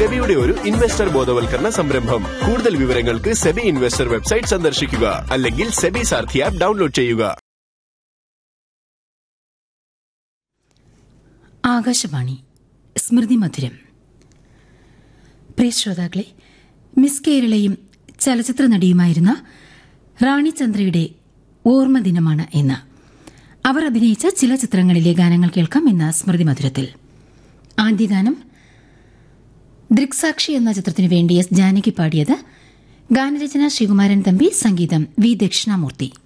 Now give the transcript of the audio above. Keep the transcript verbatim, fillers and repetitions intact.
സെബിയുടെ ഒരു ഇൻവെസ്റ്റർ ബോധവൽക്കരണ സംരംഭം. കൂടുതൽ വിവരങ്ങൾക്ക് സെബി ഇൻവെസ്റ്റർ വെബ്സൈറ്റ് സന്ദർശിക്കുക അല്ലെങ്കിൽ സെബി സാരഥി ആപ്പ് ഡൗൺലോഡ് ചെയ്യുക. ആകാശവാണി സ്മൃതി മധുരം. പ്രിയ ശ്രോതാക്കളെ, മിസ് കേരളയും ചലച്ചിത്ര നടിയുമായിരുന്ന റാണി ചന്ദ്രയുടെ ഓർമ്മ ദിനമാണ് ഇന്ന്. അവർ അഭിനയിച്ച ചില ചിത്രങ്ങളിലെ ഗാനങ്ങൾ കേൾക്കാം ഇന്ന് സ്മൃതി മധുരത്തിൽ. ആദ്യഗാനം ദൃക്സാക്ഷി എന്ന ചിത്രത്തിനു വേണ്ടി എസ് ജാനകി പാടിയത്. ഗാനരചന ശ്രീകുമാരൻ തമ്പി, സംഗീതം വി ദക്ഷിണാമൂർത്തി.